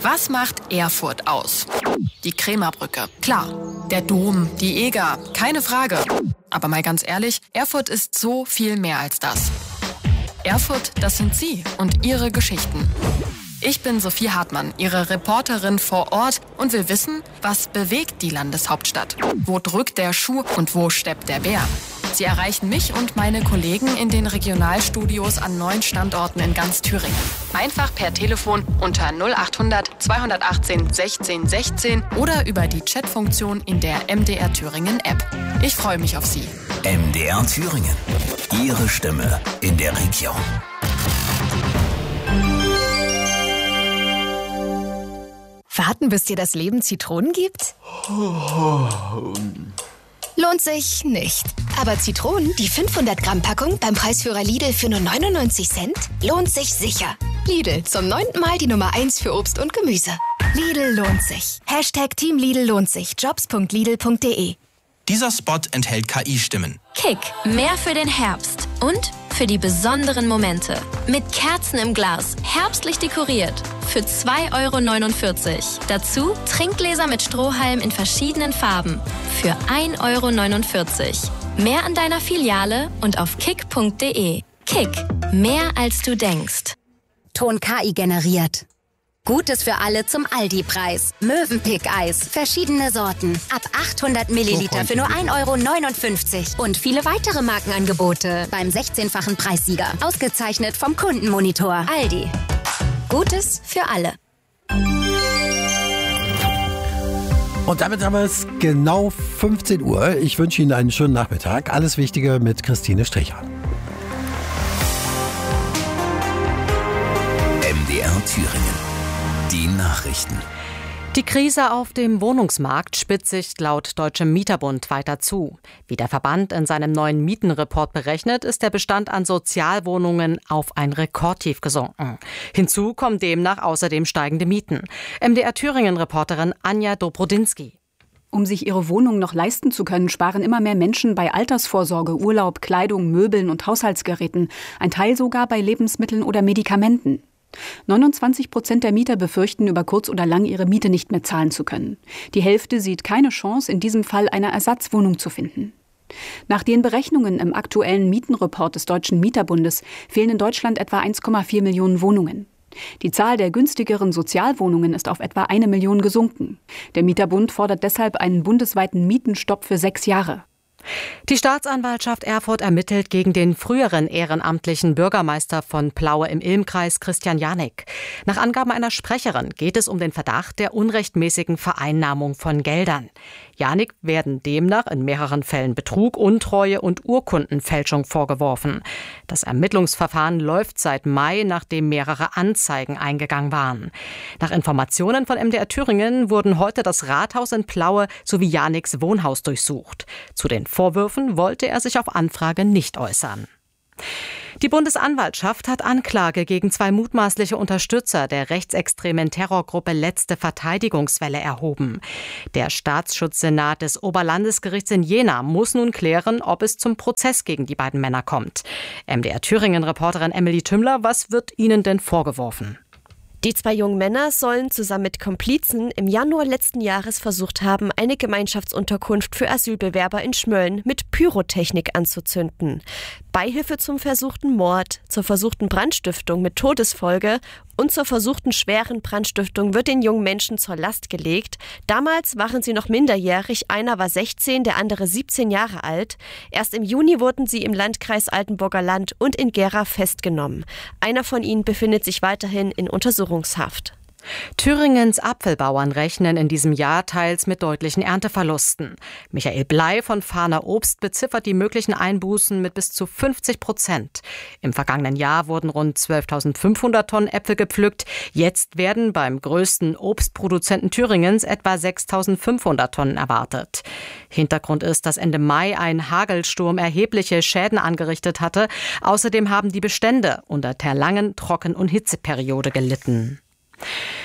Was macht Erfurt aus? Die Krämerbrücke, klar. Der Dom, die Eger, keine Frage. Aber mal ganz ehrlich, Erfurt ist so viel mehr als das. Erfurt, das sind Sie und Ihre Geschichten. Ich bin Sophie Hartmann, Ihre Reporterin vor Ort und will wissen, was bewegt die Landeshauptstadt? Wo drückt der Schuh und wo steppt der Bär? Sie erreichen mich und meine Kollegen in den Regionalstudios an 9 Standorten in ganz Thüringen. Einfach per Telefon unter 0800 218 16 16 oder über die Chatfunktion in der MDR Thüringen App. Ich freue mich auf Sie. MDR Thüringen. Ihre Stimme in der Region. Warten, bis dir das Leben Zitronen gibt? Lohnt sich nicht. Aber Zitronen, die 500-Gramm-Packung beim Preisführer Lidl für nur 99 Cent, lohnt sich sicher. Lidl, zum 9. Mal die Nummer 1 für Obst und Gemüse. Lidl lohnt sich. #Team Lidl lohnt sich. Jobs.lidl.de. Dieser Spot enthält KI-Stimmen. Kick, mehr für den Herbst und für die besonderen Momente. Mit Kerzen im Glas, herbstlich dekoriert. Für 2,49 €. Dazu Trinkgläser mit Strohhalm in verschiedenen Farben. Für 1,49 €. Mehr an deiner Filiale und auf kick.de. Kick, mehr als du denkst. Ton KI generiert. Gutes für alle zum Aldi-Preis. Mövenpick-Eis. Verschiedene Sorten. Ab 800 Milliliter für nur 1,59 €. Und viele weitere Markenangebote beim 16-fachen Preissieger. Ausgezeichnet vom Kundenmonitor. Aldi. Gutes für alle. Und damit haben wir es genau 15 Uhr. Ich wünsche Ihnen einen schönen Nachmittag. Alles Wichtige mit Christine Stricher. MDR Thüringen. Die Nachrichten. Die Krise auf dem Wohnungsmarkt spitzt sich laut Deutschem Mieterbund weiter zu. Wie der Verband in seinem neuen Mietenreport berechnet, ist der Bestand an Sozialwohnungen auf ein Rekordtief gesunken. Hinzu kommen demnach außerdem steigende Mieten. MDR Thüringen-Reporterin Anja Dobrodinsky. Um sich ihre Wohnung noch leisten zu können, sparen immer mehr Menschen bei Altersvorsorge, Urlaub, Kleidung, Möbeln und Haushaltsgeräten. Ein Teil sogar bei Lebensmitteln oder Medikamenten. 29% der Mieter befürchten, über kurz oder lang ihre Miete nicht mehr zahlen zu können. Die Hälfte sieht keine Chance, in diesem Fall eine Ersatzwohnung zu finden. Nach den Berechnungen im aktuellen Mietenreport des Deutschen Mieterbundes fehlen in Deutschland etwa 1,4 Millionen Wohnungen. Die Zahl der günstigeren Sozialwohnungen ist auf etwa 1 Million gesunken. Der Mieterbund fordert deshalb einen bundesweiten Mietenstopp für 6 Jahre. Die Staatsanwaltschaft Erfurt ermittelt gegen den früheren ehrenamtlichen Bürgermeister von Plaue im Ilmkreis, Christian Janik. Nach Angaben einer Sprecherin geht es um den Verdacht der unrechtmäßigen Vereinnahmung von Geldern. Janik werden demnach in mehreren Fällen Betrug, Untreue und Urkundenfälschung vorgeworfen. Das Ermittlungsverfahren läuft seit Mai, nachdem mehrere Anzeigen eingegangen waren. Nach Informationen von MDR Thüringen wurden heute das Rathaus in Plaue sowie Janiks Wohnhaus durchsucht. Zu den Vorwürfen wollte er sich auf Anfrage nicht äußern. Die Bundesanwaltschaft hat Anklage gegen 2 mutmaßliche Unterstützer der rechtsextremen Terrorgruppe Letzte Verteidigungswelle erhoben. Der Staatsschutzsenat des Oberlandesgerichts in Jena muss nun klären, ob es zum Prozess gegen die beiden Männer kommt. MDR Thüringen-Reporterin Emily Tümmler, was wird Ihnen denn vorgeworfen? Die 2 jungen Männer sollen zusammen mit Komplizen im Januar letzten Jahres versucht haben, eine Gemeinschaftsunterkunft für Asylbewerber in Schmölln mit Pyrotechnik anzuzünden. Beihilfe zum versuchten Mord, zur versuchten Brandstiftung mit Todesfolge und zur versuchten schweren Brandstiftung wird den jungen Menschen zur Last gelegt. Damals waren sie noch minderjährig, einer war 16, der andere 17 Jahre alt. Erst im Juni wurden sie im Landkreis Altenburger Land und in Gera festgenommen. Einer von ihnen befindet sich weiterhin in Untersuchungshaft. Thüringens Apfelbauern rechnen in diesem Jahr teils mit deutlichen Ernteverlusten. Michael Blei von Fahner Obst beziffert die möglichen Einbußen mit bis zu 50%. Im vergangenen Jahr wurden rund 12.500 Tonnen Äpfel gepflückt. Jetzt werden beim größten Obstproduzenten Thüringens etwa 6.500 Tonnen erwartet. Hintergrund ist, dass Ende Mai ein Hagelsturm erhebliche Schäden angerichtet hatte. Außerdem haben die Bestände unter der langen Trocken- und Hitzeperiode gelitten.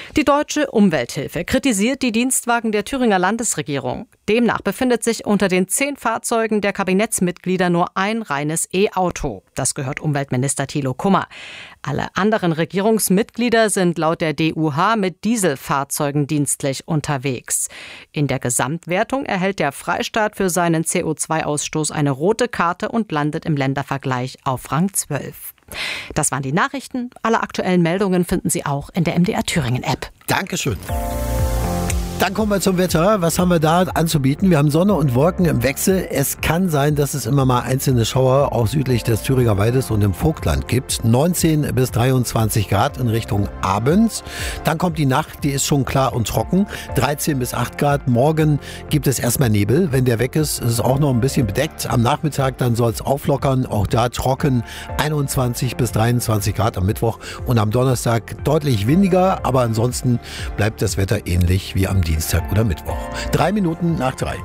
Die Deutsche Umwelthilfe kritisiert die Dienstwagen der Thüringer Landesregierung. Demnach befindet sich unter den 10 Fahrzeugen der Kabinettsmitglieder nur ein reines E-Auto. Das gehört Umweltminister Thilo Kummer. Alle anderen Regierungsmitglieder sind laut der DUH mit Dieselfahrzeugen dienstlich unterwegs. In der Gesamtwertung erhält der Freistaat für seinen CO2-Ausstoß eine rote Karte und landet im Ländervergleich auf Rang 12. Das waren die Nachrichten. Alle aktuellen Meldungen finden Sie auch in der MDR Thüringen App. Dankeschön. Dann kommen wir zum Wetter. Was haben wir da anzubieten? Wir haben Sonne und Wolken im Wechsel. Es kann sein, dass es immer mal einzelne Schauer auch südlich des Thüringer Waldes und im Vogtland gibt. 19 bis 23 Grad in Richtung Abend. Dann kommt die Nacht, die ist schon klar und trocken. 13 bis 8 Grad. Morgen gibt es erstmal Nebel. Wenn der weg ist, ist es auch noch ein bisschen bedeckt. Am Nachmittag dann soll es auflockern. Auch da trocken. 21 bis 23 Grad am Mittwoch. Und am Donnerstag deutlich windiger. Aber ansonsten bleibt das Wetter ähnlich wie am Dienstag oder Mittwoch. 3 Minuten nach 3.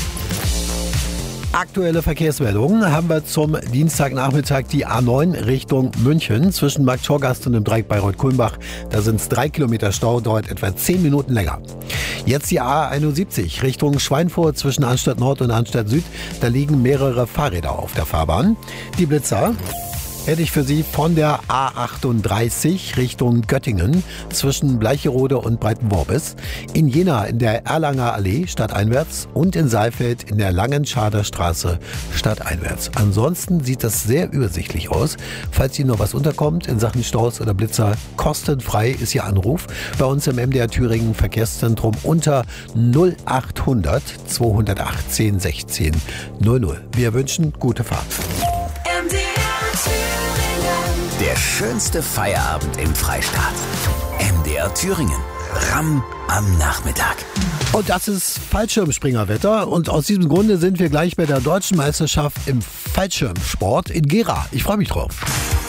Aktuelle Verkehrsmeldungen haben wir zum Dienstagnachmittag die A9 Richtung München zwischen Markt-Schorgast und dem Dreieck Bayreuth-Kulmbach. Da sind es 3 Kilometer Stau, dauert etwa 10 Minuten länger. Jetzt die A71 Richtung Schweinfurt zwischen Arnstadt Nord und Arnstadt Süd. Da liegen mehrere Fahrräder auf der Fahrbahn. Die Blitzer hätte ich für Sie von der A38 Richtung Göttingen zwischen Bleicherode und Breitenworbis, in Jena in der Erlanger Allee stadteinwärts und in Saalfeld in der Langenschader Straße stadteinwärts. Ansonsten sieht das sehr übersichtlich aus. Falls Ihnen noch was unterkommt in Sachen Staus oder Blitzer, kostenfrei ist Ihr Anruf bei uns im MDR Thüringen Verkehrszentrum unter 0800 218 16 00. Wir wünschen gute Fahrt. Der schönste Feierabend im Freistaat. MDR Thüringen. Ramm am Nachmittag. Und das ist Fallschirmspringerwetter. Und aus diesem Grunde sind wir gleich bei der Deutschen Meisterschaft im Fallschirmsport in Gera. Ich freue mich drauf.